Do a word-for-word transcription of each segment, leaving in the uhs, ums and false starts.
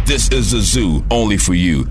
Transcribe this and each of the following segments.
This is a zoo only for you.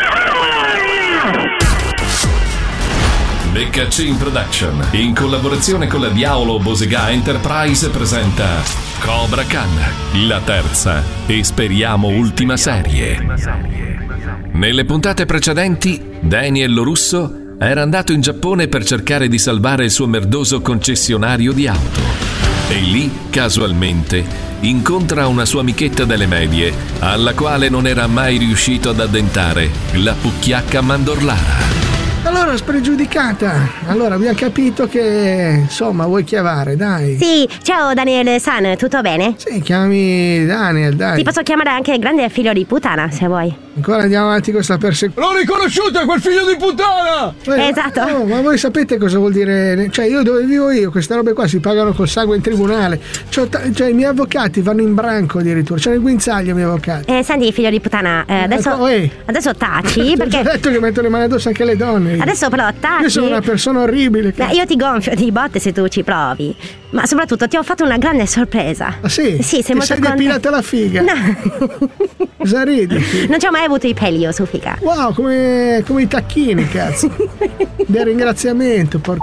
Beccacin Production, in collaborazione con la Diavolo Bosega Enterprise, presenta Cobra Khan, la terza e speriamo ultima serie. Nelle puntate precedenti, Daniel Lorusso era andato in Giappone per cercare di salvare il suo merdoso concessionario di auto. E lì, casualmente, incontra una sua amichetta delle medie, alla quale non era mai riuscito ad addentare, la Pucchiacca Mandorlara. Allora, spregiudicata, allora abbiamo capito che, insomma, vuoi chiamare, dai. Sì, ciao Daniel San, tutto bene? Sì, chiami Daniel, dai. Ti posso chiamare anche il grande figlio di puttana, se vuoi. Ancora andiamo avanti con questa persecuzione. L'ho riconosciuto, è quel figlio di puttana! Eh, esatto. No, ma voi sapete cosa vuol dire? Cioè, io dove vivo io, queste robe qua si pagano col sangue in tribunale. Cioè, cioè i miei avvocati vanno in branco addirittura. C'è il guinzaglio i miei avvocati. Eh, senti, figlio di puttana, eh, adesso, oh, adesso taci, perché... Ti ho detto che metto le mani addosso anche alle donne. Adesso però taci. Io sono una persona orribile. Beh, io ti gonfio di botte se tu ci provi. Ma soprattutto ti ho fatto una grande sorpresa. Ah sì? Sì, sei Ti molto sei contenta. depilata la figa? No. Cosa ridi? Non ci ho mai avuto i peli io su figa. Wow, come, come i tacchini, cazzo. Del ringraziamento, porco.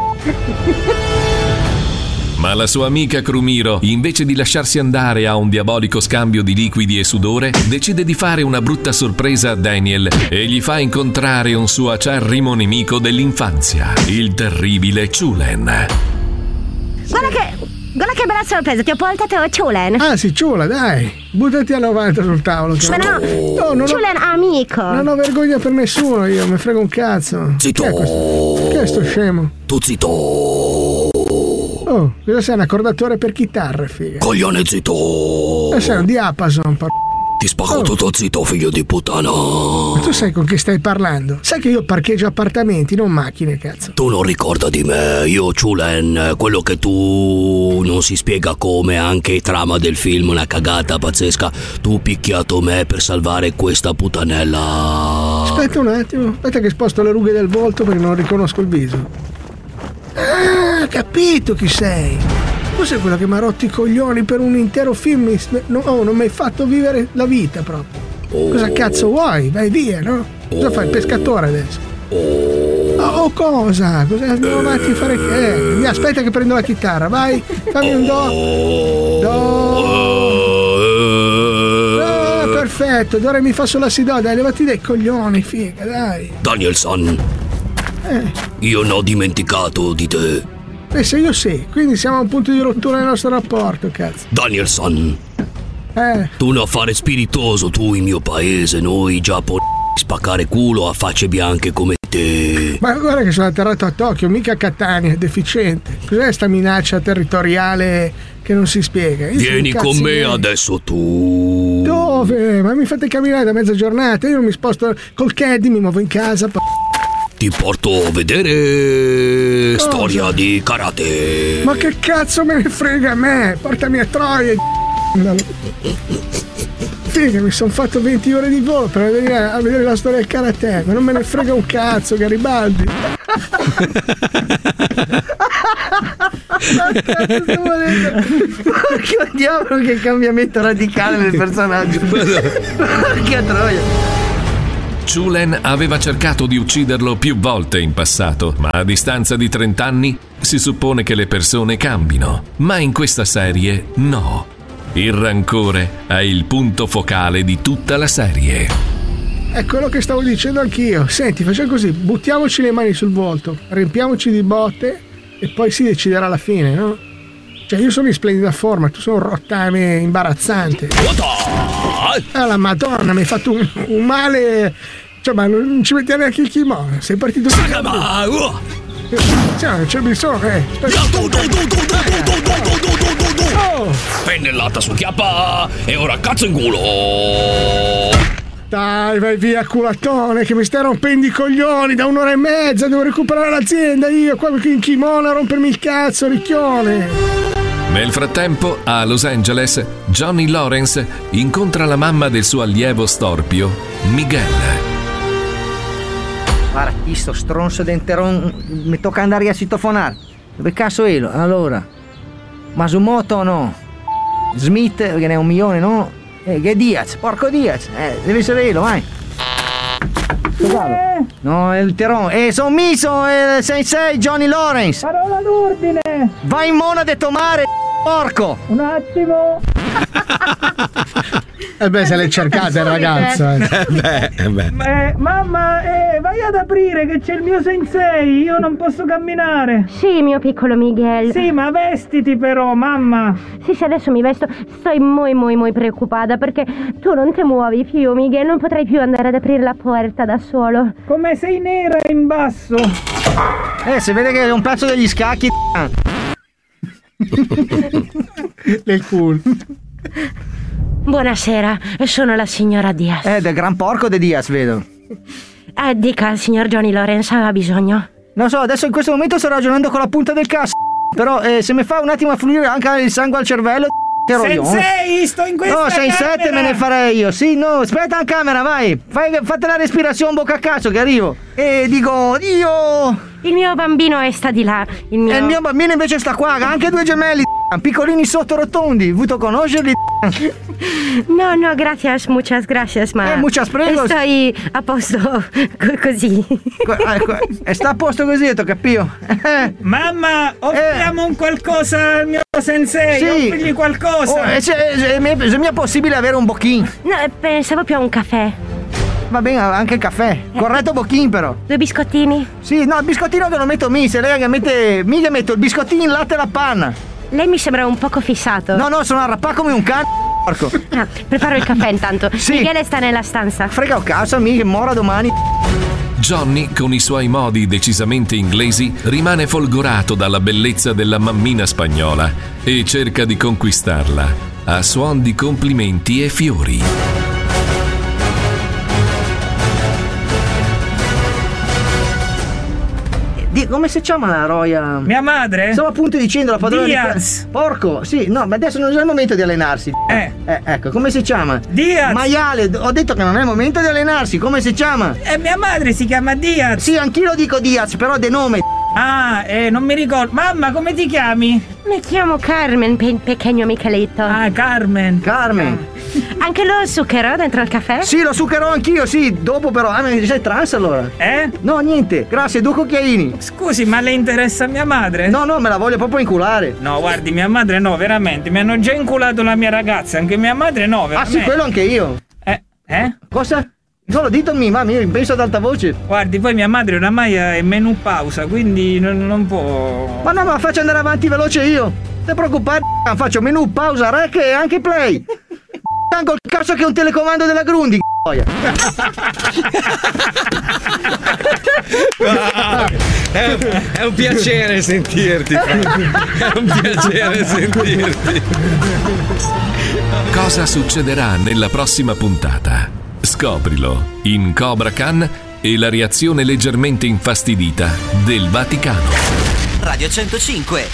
Ma la sua amica Crumiro, invece di lasciarsi andare a un diabolico scambio di liquidi e sudore, decide di fare una brutta sorpresa a Daniel e gli fa incontrare un suo acerrimo nemico dell'infanzia, il terribile Chulen. Guarda che... Guarda che bella sorpresa, ti ho portato Chulen. Ah sì, Ciula, dai. Buttati a novanta sul tavolo. Ma no, no non Chulen ho, amico. non ho vergogna per nessuno io, mi frega un cazzo. Zitto. Chi è questo? Chi è sto scemo? Tu zitto. Oh, cosa sei, un accordatore per chitarre, figa? Coglione zitto. Eh, sei un diapason, por... Ti spago Oh. tutto zitto, figlio di puttana. Ma tu sai con chi stai parlando? Sai che io parcheggio appartamenti, non macchine, cazzo. Tu non ricorda di me, io Chulen, quello che tu non si spiega come, anche trama del film, una cagata pazzesca. Tu picchiato me per salvare questa puttanella. Aspetta un attimo, aspetta che sposto le rughe del volto perché non riconosco il viso. Ah, capito chi sei. Tu sei quello che mi ha rotto i coglioni per un intero film. No, oh, non mi hai fatto vivere la vita proprio. Oh. Cosa cazzo vuoi? Vai via, no? Cosa fai? Il pescatore adesso? Oh, cosa? Cosa andiamo avanti a fare? Eh, via, aspetta che prendo la chitarra, vai, fammi un do. Do. Ah, perfetto, d'ora mi fa solo la si do, dai, levati dai coglioni, figa, dai. Danielson, Eh, io non ho dimenticato di te. eh, se io sì, quindi siamo a un punto di rottura nel nostro rapporto, cazzo. Danielson, Eh, tu un affare spiritoso, tu in mio paese, noi giapponesi spaccare culo a facce bianche come te. ma guarda che sono atterrato a Tokyo, mica a Catania, è deficiente. Cos'è sta minaccia territoriale che non si spiega? Io sono Vieni un cazzo con me miei. adesso tu. Dove? Ma mi fate camminare da mezza giornata, io non mi sposto col caddy, mi muovo in casa. p- Ti porto a vedere Cosa? storia di karate. Ma che cazzo me ne frega a me? Portami a Troia. Figa, mi sono fatto venti ore di volo per venire a vedere la storia del karate, ma non me ne frega un cazzo, Garibaldi. Porca diavolo, che cambiamento radicale del personaggio. Porca troia. Chulen aveva cercato di ucciderlo più volte in passato, ma a distanza di trenta anni si suppone che le persone cambino. Ma in questa serie no. Il rancore è il punto focale di tutta la serie. È quello che stavo dicendo anch'io. Senti, facciamo così, buttiamoci le mani sul volto, riempiamoci di botte e poi si deciderà alla fine, no? Cioè, io sono in splendida forma, tu sei un rottame imbarazzante. Ah, la madonna, mi hai fatto un, un male. Cioè, ma non ci metti neanche il kimono, sei partito di cioè, non c'è bisogno, eh. Oh! Pennellata su chiappa e ora cazzo in culo. Dai, vai via, culatone, che mi stai rompendo i coglioni da un'ora e mezza, devo recuperare l'azienda io, qua in kimono a rompermi il cazzo, ricchione. Nel frattempo, a Los Angeles, Johnny Lawrence incontra la mamma del suo allievo storpio, Miguel. Guarda, chi sto stronzo d'enteron mi tocca andare a citofonare. Dove cazzo è? Allora, Masumoto o no? Smith, che ne è un milione, no? Eh, che Diaz, porco Diaz. Eh, deve essere io, vai. Eh. No, è il Teron. Eh, son miso, eh, sensei Johnny Lawrence. Parola d'ordine. Vai in mona de tomare, porco. Un attimo. E eh beh, se l'è cercata il ragazzo. Eh. Eh beh, eh beh. Eh, mamma, eh, vai ad aprire che c'è il mio sensei, io non posso camminare. Sì, mio piccolo Miguel. Sì, ma vestiti però, mamma. Sì, sì, adesso mi vesto. Sto muy, muy, muy preoccupata perché tu non ti muovi più, Miguel. Non potrai più andare ad aprire la porta da solo. Come sei nera in basso. Eh, si vede che è un pezzo degli scacchi. Del culo. Buonasera, sono la signora Diaz. Eh, del gran porco de Diaz, vedo. Eh, dica, il signor Johnny Lawrence aveva bisogno. Non so, adesso in questo momento sto ragionando con la punta del cazzo. Però eh, se mi fa un attimo affluire anche il sangue al cervello, che roglione. Sensei, sto in questa No, sei in camera. sette me ne farei io. Sì, no, aspetta in camera, vai. Fai, fate la respirazione bocca a cazzo che arrivo. E dico, Dio. Il mio bambino è sta di là. Il mio, E il mio bambino invece sta qua, ha anche due gemelli, piccolini sotto rotondi. Vuto conoscerli? No, no, gracias, muchas gracias, ma... Eh, muchas prego. Stai a posto co- così. E sta a posto così, ho capito. Mamma, offriamo un qualcosa al mio sensei. Sì. Offrigli qualcosa. Oh, e se, se, mi è, se mi è possibile avere un bocchin. No, pensavo più a un caffè. Va bene, anche il caffè. Corretto bocchin però. Due biscottini? Sì, no, il biscottino te lo metto mi, se lei che mette. Mica metto il biscottino in latte e la panna. Lei mi sembra un poco fissato. No, no, sono arrappato come un cane. Porco. Ah, preparo il caffè intanto. Sì. Michele sta nella stanza. Frega un cazzo, mica, mora domani. Johnny, con i suoi modi decisamente inglesi, rimane folgorato dalla bellezza della mammina spagnola e cerca di conquistarla a suon di complimenti e fiori. Di, come si chiama la roia? Mia madre? Stavo appunto dicendo la padrona Diaz. di... Porco, sì, no, ma adesso non è il momento di allenarsi. Eh. eh ecco, come si chiama? Diaz. Maiale, ho detto che non è il momento di allenarsi, come si chiama? E mia madre si chiama Diaz. Sì, anch'io lo dico Diaz, però de nome. Ah, eh, non mi ricordo. Mamma, come ti chiami? Mi chiamo Carmen, pe- pequeño Micheletto. Ah, Carmen. Carmen. Anche lo zucchero dentro il caffè? Sì, lo zuccherò anch'io, sì, dopo però. Ah, ma sei trans allora? Eh? No, niente, grazie, due cucchiaini. Scusi, ma le interessa mia madre? No, no, me la voglio proprio inculare. No, guardi, mia madre no, veramente. Mi hanno già inculato la mia ragazza, anche mia madre no, veramente. Ah, sì, quello anche io. Eh? Eh? Cosa? No, lo dito a me, ma mi penso ad alta voce. Guardi, poi mia madre oramai è menù pausa, quindi non, non può... Ma no, ma faccio andare avanti veloce io. Non ti preoccupare, faccio menù, pausa, rec e anche play. Tango il cazzo che è un telecomando della Grundy. È, è un piacere sentirti. È un piacere sentirti. Cosa succederà nella prossima puntata? Scoprilo in Cobra Khan e la reazione leggermente infastidita del Vaticano. Radio centocinque.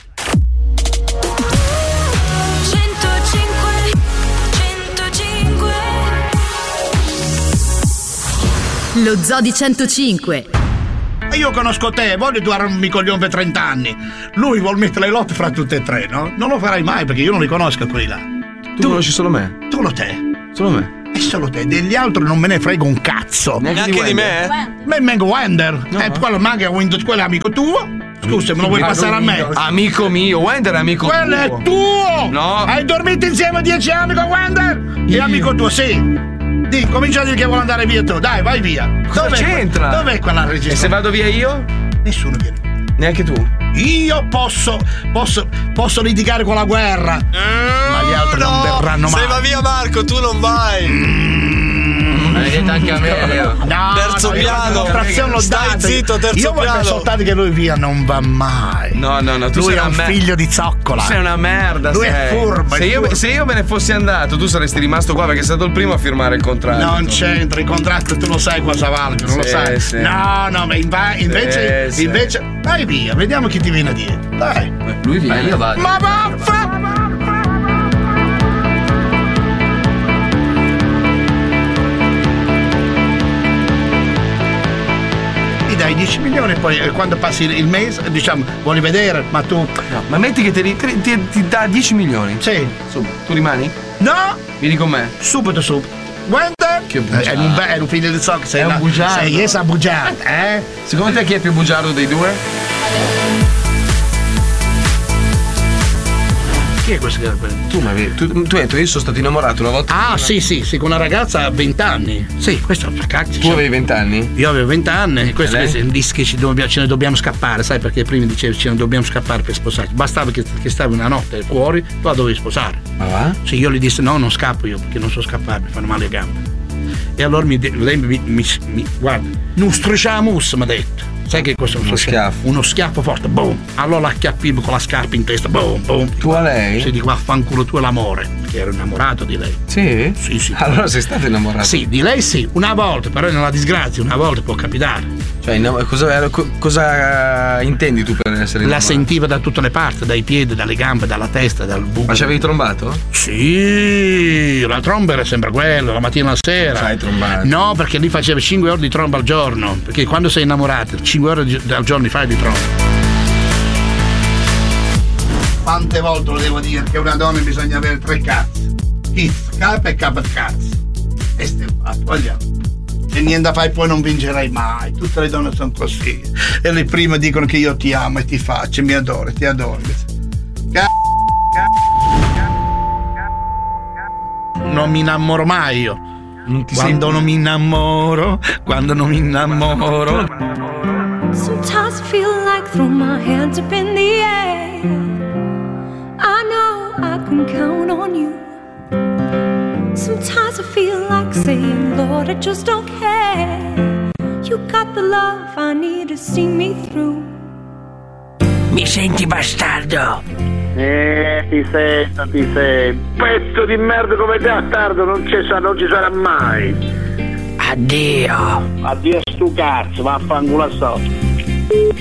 Lo Zoo di centocinque. Io conosco te, voglio darmi coglione per trenta anni. Lui vuol mettere le lotte fra tutte e tre, no? Non lo farai mai perché io non li conosco quelli là. Tu, tu conosci solo me? Solo te. Solo me. E solo te, degli altri non me ne frego un cazzo. Neanche, Neanche di, di me? Me vengo Wender. No. Eh, quello manca Windows, quello è amico tuo. Scusa, me lo vuoi ah, passare a me? Amico mio, Wender è amico quello tuo. Quello è tuo! No. Hai dormito insieme dieci anni con Wender? Io. È amico tuo, sì. Dì, comincia a dire che vuole andare via tu. Dai, vai via. Cosa dov'è c'entra? Que- dov'è quella registrazione? E se vado via io? Nessuno viene. Neanche tu? Io posso, posso, posso litigare con la guerra. Mm, ma gli altri no, non verranno mai. Se va via Marco, tu non vai. Mm. Hai anche a me. No, terzo no, piano. Stai zitto, terzo io piano. Io voglio soltanto che lui via non va mai. No, no, no. Tu lui sei è un me- figlio di zoccola. Tu sei una merda. Lui sei. è furbo. Se, è io, furbo. se io me ne fossi andato, tu saresti rimasto qua perché sei stato il primo a firmare il contratto. Non c'entra, il contratto tu lo sai cosa valgono, non sì, lo sai. Sì. No, no, ma invece, sì, invece, sì. Vai via, vediamo chi ti viene a dire. Dai. Lui viene, io vado. Ma vaffa! Dai dieci milioni e poi eh, quando passi il mese diciamo vuoi vedere ma tu no, ma metti che ti, ti, ti, ti dà dieci milioni sì insomma tu rimani? No! Vieni con me. Subito, subito. Guarda! Che bugiardo. È un, è un figlio di so che sei È un una- bugiardo. Sei essa bugiarda, eh? Secondo te chi è più bugiardo dei due? Chi è questo? Tu, ma tu, tu hai detto io sono stato innamorato una volta. Ah, sì, sì, sì, con una ragazza a venti anni. Sì, questo è cazzo. Tu avevi venti anni? Io avevo venti anni, questo, E lei? questo dice che ci dobbiamo- ce ne dobbiamo scappare, sai perché prima dicevi ce ne dobbiamo scappare per sposarci. Bastava che, che stavi una notte fuori, tu la dovevi sposare. Ma va? Sì, io gli dissi no, non scappo io perché non so scappare, mi fanno male le gambe. E allora mi, de- lei mi, mi, mi guarda, non strisciamus, mi ha detto. Sai che questo è Uno schiaffo. Uno schiaffo forte, boom. Allora la acchiappivo con la scarpa in testa, boom, boom. Tu a lei? Sì, dico vaffanculo tu è l'amore, perché ero innamorato di lei. Sì? Sì, sì. Allora sei stato innamorato? Sì, di lei sì, una volta, però nella disgrazia, una volta può capitare. Cioè, innamo- cosa, co- cosa intendi tu per essere La innamorato? sentiva da tutte le parti, dai piedi, dalle gambe, dalla testa, dal buco. Ma ci avevi trombato? Sì, la tromba era sempre quella, la mattina alla sera. Sai trombare? No, perché lì faceva cinque ore di tromba al giorno. Perché quando sei innamorato, cinque ore di- al giorno fai di tromba. Quante volte lo devo dire che una donna bisogna avere tre cazzi. Kiss, capa e capa cazzo. E ste fatto, vogliamo. E niente da fare, poi non vincerai mai. Tutte le donne sono così. E le prime dicono che io ti amo e ti faccio, mi adoro, ti adoro. Ca- Non mi innamoro mai io. Non ti Quando senti- non mi innamoro, quando non mi innamoro. Sometimes I feel like throwing my hands up in the air. I know I can count on you. Sometimes I feel like saying, Lord, I just don't care. You got the love I need to see me through. Mi senti bastardo? Eh, ti sento, ti sento. Pezzo di merda come te, bastardo, non ci, sa- non ci sarà mai. Addio. Addio stu cazzo, vaffanculo a sotto.